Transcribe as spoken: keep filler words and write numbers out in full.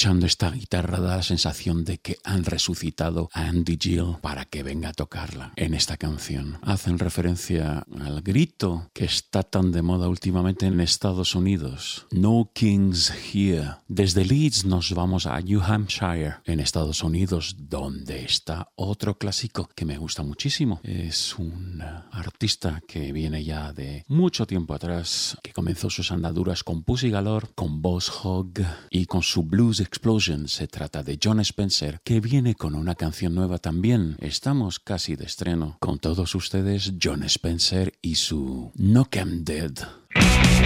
escuchando esta guitarra da la sensación de que han resucitado a Andy Gill para que venga a tocarla en esta canción. Hacen referencia al grito que está tan de moda últimamente en Estados Unidos. No Kings Here. Desde Leeds nos vamos a New Hampshire, en Estados Unidos, donde está otro clásico que me gusta muchísimo. Es un artista que viene ya de mucho tiempo atrás, que comenzó sus andaduras con Pussy Galore, con Boss Hogg y con su Blues Explosion. Se trata de Jon Spencer, que viene con una canción nueva también. Estamos casi de estreno. Con todos ustedes, Jon Spencer y su Knock 'em Dead.